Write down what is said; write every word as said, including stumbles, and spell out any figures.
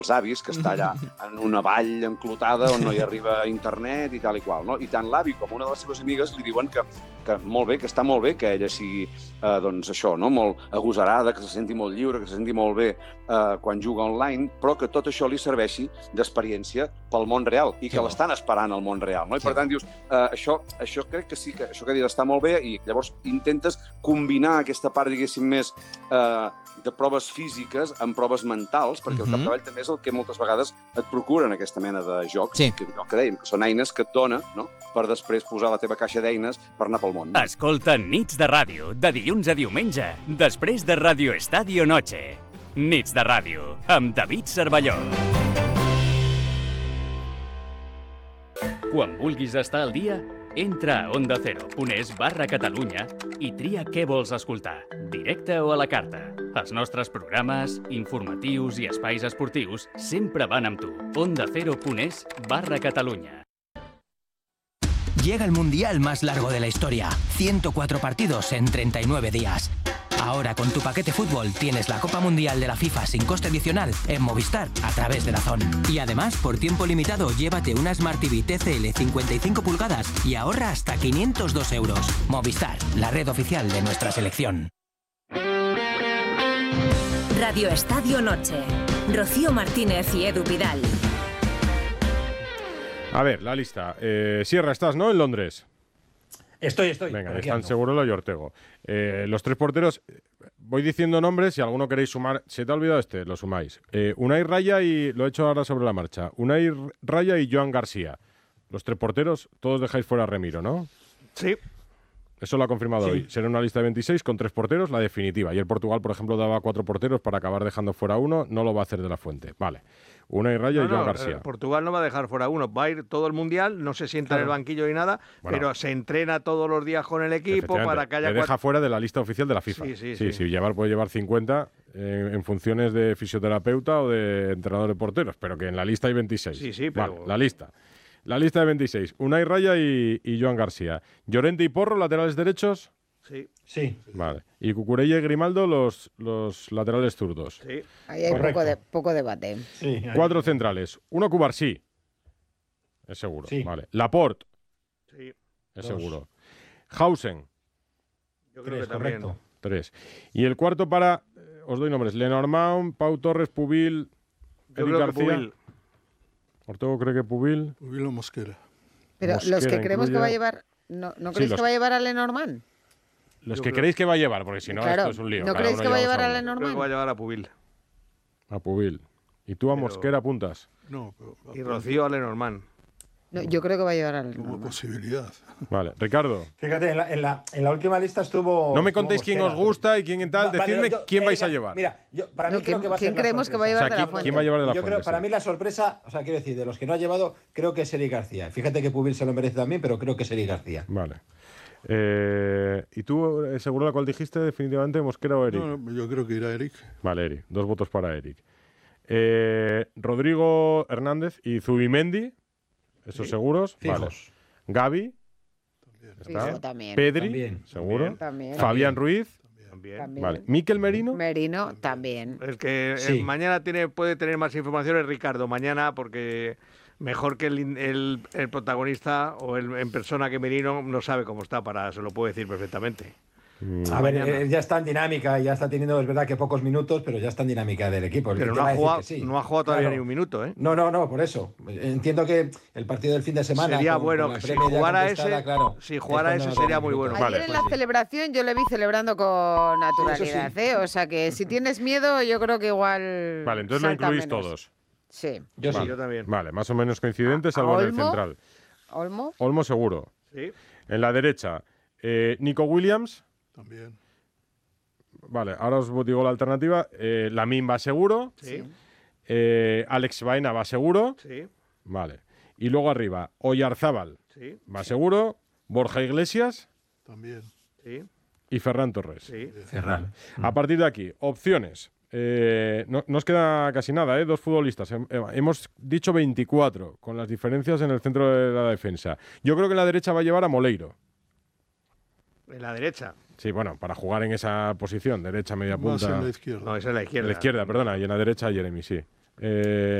els avis, que està allà en una vall enclotada on no hi arriba internet i tal i qual, no? I tant l'avi com una de les seves amigues li diuen que, que molt bé, que està molt bé que ella sigui, eh, doncs això, no? Molt agosarada, que se senti molt lliure, que se senti molt bé eh, quan juga online, però que tot això li serveixi d'experiència pel món real i que sí, l'estan esperant al món real, no? I sí, per tant dius, eh, això, això crec que sí, que això que dius està molt bé i llavors intentes combinar aquesta part, diguéssim, més eh, de proves físiques amb proves mentals, perquè uh-huh. el capdavall també és el que moltes vegades et procuren aquesta mena de jocs, sí, que, que dèiem, que són eines que et dona, no?, per després posar la teva caixa d'eines per anar pel món. Escolta Nits de Ràdio, de dilluns a diumenge, després de Radio Estadio Noche. Nits de Ràdio, amb David Cervelló. Quan vulguis estar al dia, entra a onda cero punt es barra Catalunya i tria què vols escoltar, directe o a la carta. Els nostres programes, informatius i espais esportius sempre van amb tu. onda cero punt es barra Catalunya. Llega el mundial más largo de la historia. ciento cuatro partidos en treinta y nueve días. Ahora con tu paquete fútbol tienes la Copa Mundial de la FIFA sin coste adicional en Movistar a través de DAZN. Y además, por tiempo limitado, llévate una Smart T V T C L cincuenta y cinco pulgadas y ahorra hasta quinientos dos euros. Movistar, la red oficial de nuestra selección. Radio Estadio Noche. Rocío Martínez y Edu Pidal. A ver, la lista. Eh, Sierra, estás, ¿no?, en Londres. Estoy, estoy. Venga, están Segurola y Ortego. Eh, los tres porteros, voy diciendo nombres, si alguno queréis sumar. ¿Se te ha olvidado este? Lo sumáis. Eh, Unai Raya y, lo he hecho ahora sobre la marcha, Unai Raya y Joan García. Los tres porteros, todos dejáis fuera a Remiro, ¿no? Sí. Eso lo ha confirmado sí. hoy. Será una lista de veintiséis con tres porteros, la definitiva. Y el Portugal, por ejemplo, daba cuatro porteros para acabar dejando fuera uno. No lo va a hacer de la Fuente. Vale. Unai Raya no, y Joan no, García. Eh, Portugal no va a dejar fuera uno. Va a ir todo el Mundial, no se sienta claro. en el banquillo ni nada, bueno, pero se entrena todos los días con el equipo para que haya... Le deja cuatro... fuera de la lista oficial de la FIFA. Sí, sí, sí. sí. sí llevar, puede llevar cincuenta eh, en funciones de fisioterapeuta o de entrenador de porteros, pero que en la lista hay veintiséis. Sí, sí, pero... Vale, la lista. La lista de veintiséis. Unai Raya y, y Joan García. Llorente y Porro, laterales derechos. Sí. Sí. Vale. Y Cucurella y Grimaldo, los, los laterales zurdos. Sí. Ahí hay poco, de, poco debate. Sí, Cuatro centrales. Uno Cubarsí. Es seguro. Sí. Vale. Laporte. Sí. Es Dos. seguro. Hausen. Yo creo Tres, que también. Correcto. Tres. Y el cuarto para, eh, os doy nombres, Lenormand, Pau Torres, Pubil, Yo Eric creo García. Que Pubil. Ortego cree que Pubil. Pubil o Mosquera. Pero Mosquera los que creemos incluye... que va a llevar, ¿no, no creéis sí, los... que va a llevar a Lenormand? Los Yo que creo... creéis que va a llevar, porque si no, claro, esto es un lío. ¿no Cada creéis que va a llevar a, a Lenormand? Creo que va a llevar a Pubil. A Pubil. ¿Y tú a pero... Mosquera apuntas? No, pero... Y Rocío a Lenormand. No, yo creo que va a llevar a Lenormand. Como posibilidad. Vale, Ricardo. Fíjate, en la, en la, en la última lista estuvo... No me contéis quién os gusta y quién tal, Va, decidme vale, yo, quién eh, vais a llevar. Mira, yo, para mí no, creo que va a ¿quién ser creemos que va a llevar o sea, de la ¿quién, Fuente? ¿quién va a llevar de la Yo Fuente? creo, para sí. mí la sorpresa, o sea, quiero decir, de los que no ha llevado, creo que es Eric García. Fíjate que Pubil se lo merece también, pero creo que es Eric García. Vale. Eh, ¿Y tú, eh, seguro la cual dijiste definitivamente, Mosquera o Eric? No, no, yo creo que irá Eric. Vale, Eric. Dos votos para Eric. Eh, Rodrigo Hernández y Zubimendi, esos sí. seguros. Fijos. Vale. Gavi. Está. Fijo, también. Pedri, también. seguro. También. Fabián Ruiz. También. También. Vale. Mikel Merino. Merino también. El que Sí. el mañana tiene, puede tener más información es Ricardo. Mañana, porque mejor que el, el, el protagonista o el, en persona que Merino no sabe cómo está, para se lo puede decir perfectamente. Mm. A ver, eh, ya está en dinámica, ya está teniendo, es verdad que pocos minutos, pero ya está en dinámica del equipo. Pero El no ha, tema es jugado, decir que sí. no ha jugado todavía Claro. ni un minuto, ¿eh? No, no, no, por eso. Entiendo que el partido del fin de semana... Sería con- bueno con la que si Premier ya jugara contestada, ese, claro, si jugara es ese cuando va a sería tener muy bueno. minutos. Ayer Vale, en pues la sí. celebración yo le vi celebrando con naturalidad, Sí, eso sí. ¿eh? O sea que si tienes miedo, yo creo que igual. Vale, entonces lo salta incluís menos. todos. Sí. Yo Sí, sí. yo también. Vale, más o menos coincidentes, ¿A salvo en el Olmo? central. Olmo. Olmo seguro. Sí. En la derecha, eh, Nico Williams. También. Vale, ahora os digo la alternativa. Eh, Lamine va seguro. Sí. Eh, Alex Baena va seguro. Sí. Vale. Y luego arriba, Oyarzábal Sí. va seguro. Borja Iglesias También. Sí. y Ferran Torres. Sí. Ferran. A partir de aquí, opciones. Eh, no, no os queda casi nada, ¿eh? Dos futbolistas. Hem- eh, hemos dicho veinticuatro, con las diferencias en el centro de la defensa. Yo creo que en la derecha va a llevar a Moleiro. En la derecha. Sí, bueno, para jugar en esa posición, derecha, media Más punta. en la izquierda. No, esa es la En izquierda. la izquierda, perdona, y en la derecha Jeremy, sí. Eh,